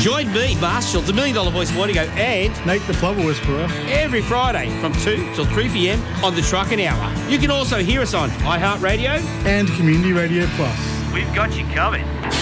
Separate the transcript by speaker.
Speaker 1: Join me, Marshall, the $1 Million Voice Morning Show, and
Speaker 2: Nate the Plover Whisperer
Speaker 1: every Friday from 2 till 3 p.m. on the Trucking Hour. You can also hear us on iHeartRadio
Speaker 2: and Community Radio Plus.
Speaker 1: We've got you covered.